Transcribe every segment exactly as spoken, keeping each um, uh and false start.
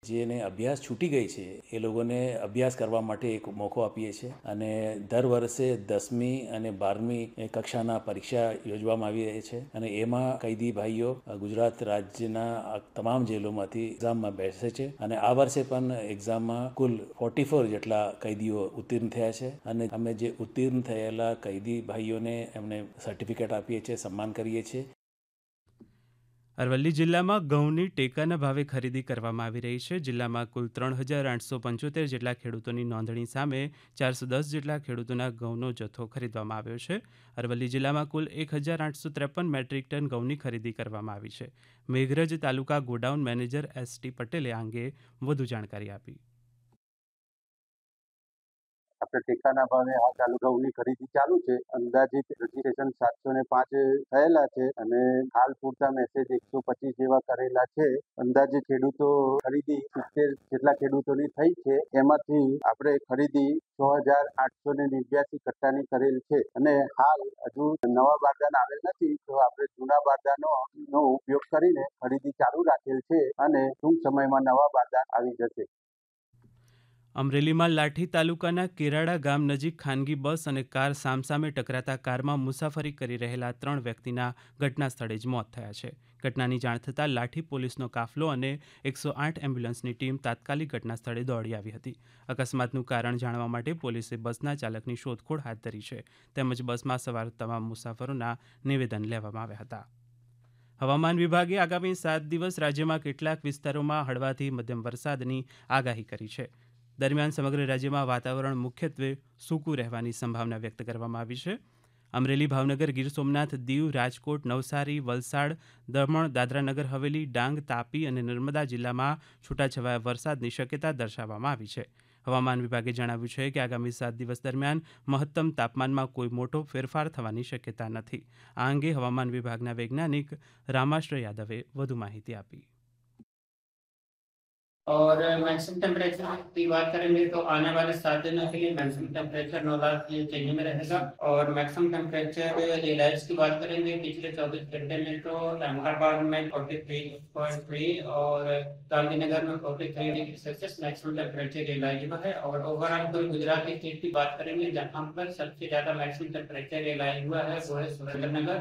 જેને અભ્યાસ છૂટી ગઈ છે એ લોકોને અભ્યાસ કરવા માટે એક મોકો આપીએ છીએ અને દર વર્ષે દસમી અને બારમી કક્ષાના પરીક્ષા યોજવામાં આવી રહી છે અને એમાં કૈદી ભાઈઓ ગુજરાત રાજ્યના તમામ જેલોમાંથી એક્ઝામમાં બેસે છે અને આ વર્ષે પણ એક્ઝામમાં કુલ ફોર્ટી ફોર જેટલા કૈદીઓ ઉત્તીર્ણ થયા છે અને અમે જે ઉત્તીર્ણ થયેલા કૈદી ભાઈઓને એમને સર્ટિફિકેટ આપીએ છીએ, સન્માન કરીએ છીએ. અરવલ્લી જિલ્લામાં ઘઉંની ટેકાના ભાવે ખરીદી કરવામાં આવી રહી છે. જિલ્લામાં કુલ ત્રણ હજાર આઠસો પંચોતેર જેટલા ખેડૂતોની નોંધણી સામે ચારસો દસ જેટલા ખેડૂતોના ઘઉંનો જથ્થો ખરીદવામાં આવ્યો છે. અરવલ્લી જિલ્લામાં કુલ એક હજાર આઠસો ત્રેપન મેટ્રિક ટન ઘઉંની ખરીદી કરવામાં આવી છે. મેઘરજ તાલુકા ગોડાઉન મેનેજર એસ ટી પટેલે આ અંગે વધુ જાણકારી આપી. આપણે ટેકાના ભાવે આ ચાલુ ઘઉંની ખરીદી ચાલુ છે. અંદાજિત રજીસ્ટ્રેશન સાતસો ને પાંચ થયેલા છે અને હાલ પૂરતા મેસેજ એકસો પચીસ જેવા કરેલા છે. અંદાજે ખેડૂતો ખરીદી સિત્તેર જેટલા ખેડૂતોની થઈ છે. એમાંથી આપણે ખરીદી છ હજાર આઠસો ને નેવ્યાસી કટ્ટાની કરેલ છે અને હાલ હજુ નવા બારદાન આવેલ નથી, તો આપણે જૂના બારદાનો નો ઉપયોગ કરીને ખરીદી ચાલુ રાખેલ છે અને ટૂંક સમયમાં નવા બારદાન આવી જશે. અમરેલીમાં લાઠી તાલુકાના કેરાડા ગામ નજીક ખાનગી બસ અને કાર સામસામે ટકરાતા કારમાં મુસાફરી કરી રહેલા ત્રણ વ્યક્તિના ઘટના સ્થળે જ મોત થયા છે. ઘટનાની જાણ થતાં લાઠી પોલીસનો કાફલો અને એકસો આઠ એમ્બ્યુલન્સની ટીમ તાત્કાલિક ઘટના સ્થળે દોડી આવી હતી. અકસ્માતનું કારણ જાણવા માટે પોલીસે બસના ચાલકની શોધખોળ હાથ ધરી છે તેમજ બસમાં સવાર તમામ મુસાફરોના નિવેદન લેવામાં આવ્યા હતા. હવામાન વિભાગે આગામી સાત દિવસ રાજ્યમાં કેટલાક વિસ્તારોમાં હળવાથી મધ્યમ વરસાદની આગાહી કરી છે. દરમિયાન સમગ્ર રાજ્યમાં વાતાવરણ મુખ્યત્વે સૂકું રહેવાની સંભાવના વ્યક્ત કરવામાં આવી છે. અમરેલી, ભાવનગર, ગીર સોમનાથ, દીવ, રાજકોટ, નવસારી, વલસાડ, દમણ, દાદરાનગર હવેલી, ડાંગ, તાપી અને નર્મદા જિલ્લામાં છૂટાછવાયા વરસાદની શક્યતા દર્શાવવામાં આવી છે. હવામાન વિભાગે જણાવ્યું છે કે આગામી સાત દિવસ દરમિયાન મહત્તમ તાપમાનમાં કોઈ મોટો ફેરફાર થવાની શક્યતા નથી. આ અંગે હવામાન વિભાગના વૈજ્ઞાનિક રામાશ્ર યાદવે વધુ માહિતી આપી. और मैक्सिमम टेम्परेचर की बात करेंगे तो आने वाले सात दिनों के लिए मैक्सिमम टेम्परेचर नौ लाख चेंज में रहेगा और मैक्सिमम टेम्परेचर रिलायंस की बात करेंगे पिछले चौबीस घंटे में तो अहमदाबाद में फोर्टी थ्री पॉइंट थ्री और गांधीनगर में forty three degree Celsius maximum temperature reliable है. और ओवरऑल पूरे गुजरात की स्टेट की बात करेंगे जहाँ पर सबसे ज्यादा मैक्सिमम टेम्परेचर रिलायबल हुआ है वो है सुरेंद्रनगर.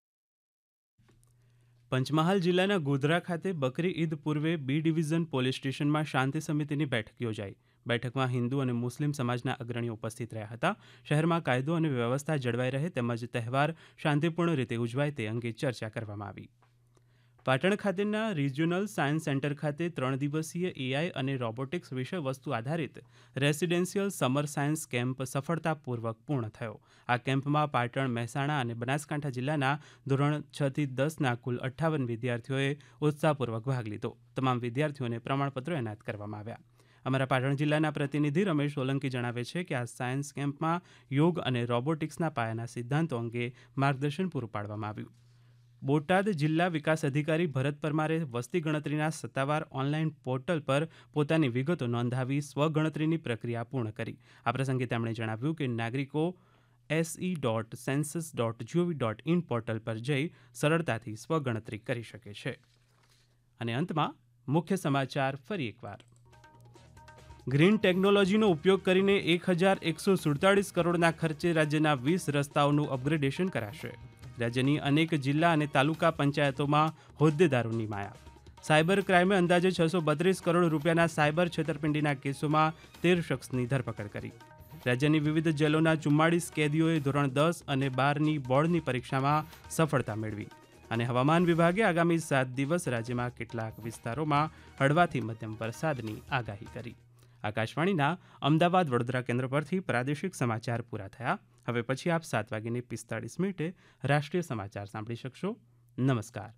પંચમહાલ જિલ્લાના ગોધરા ખાતે બકરી ઈદ પૂર્વે બી ડિવિઝન પોલીસ સ્ટેશનમાં શાંતિ સમિતિની બેઠક યોજાઈ. બેઠકમાં હિન્દુ અને મુસ્લિમ સમાજના અગ્રણીઓ ઉપસ્થિત રહ્યા હતા. શહેરમાં કાયદો અને વ્યવસ્થા જળવાઈ રહે તેમજ તહેવાર શાંતિપૂર્ણ રીતે ઉજવાય તે અંગે ચર્ચા કરવામાં આવી. પાટણ ખાતેના રિજિયોનલ સાયન્સ સેન્ટર ખાતે ત્રણ દિવસીય એઆઈ અને રોબોટિક્સ વિષય વસ્તુ આધારિત રેસિડેન્શિયલ સમર સાયન્સ કેમ્પ સફળતાપૂર્વક પૂર્ણ થયો. આ કેમ્પમાં પાટણ, મહેસાણા અને બનાસકાંઠા જિલ્લાના ધોરણ છ થી દસના કુલ અઠ્ઠાવન વિદ્યાર્થીઓએ ઉત્સાહપૂર્વક ભાગ લીધો. તમામ વિદ્યાર્થીઓને પ્રમાણપત્રો એનાયત કરવામાં આવ્યા. અમારા પાટણ જિલ્લાના પ્રતિનિધિ રમેશ સોલંકી જણાવે છે કે આ સાયન્સ કેમ્પમાં યોગ અને રોબોટિક્સના પાયાના સિદ્ધાંતો અંગે માર્ગદર્શન પૂરું પાડવામાં આવ્યું. બોટાદ જિલ્લા વિકાસ અધિકારી ભરત પરમારે વસ્તી ગણતરીના સત્તાવાર ઓનલાઈન પોર્ટલ પર પોતાની વિગતો નોંધાવી સ્વગણતરીની પ્રક્રિયા પૂર્ણ કરી. આ પ્રસંગે તેમણે જણાવ્યું કે નાગરિકો SE dot census dot GOV dot in portal પર જઈ સરળતાથી સ્વગણતરી કરી શકે છે. અને અંતમાં મુખ્ય સમાચાર ફરી એકવાર. ગ્રીન ટેકનોલોજીનો ઉપયોગ કરીને એક હજાર એકસો સુડતાળીસ કરોડના ખર્ચે રાજ્યના વીસ રસ્તાઓનું અપગ્રેડેશન કરાશે. રાજ્યની અનેક જિલ્લા અને તાલુકા પંચાયતોમાં હોદ્દેદારોની માયા. સાયબર ક્રાઇમે અંદાજે છસો બત્રીસ કરોડ રૂપિયાના સાયબર છેતરપિંડીના કેસોમાં તેર શખ્સની ધરપકડ કરી. રાજ્યની વિવિધ જેલોના ચુમ્માળીસ કેદીઓએ ધોરણ દસ અને બારની બોર્ડની પરીક્ષામાં સફળતા મેળવી. અને હવામાન વિભાગે આગામી સાત દિવસ રાજ્યમાં કેટલાક વિસ્તારોમાં હળવાથી મધ્યમ વરસાદની આગાહી કરી. આકાશવાણીના અમદાવાદ વડોદરા કેન્દ્ર પરથી પ્રાદેશિક સમાચાર પૂરા થયા. હવે પછી આપ સાત વાગીને પિસ્તાળીસ મિનિટે રાષ્ટ્રીય સમાચાર સાંભળી શકશો. નમસ્કાર.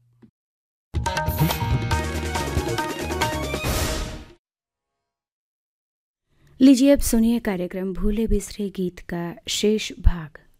लीजिए अब सुनिए कार्यक्रम भूले बिसरे गीत का शेष भाग.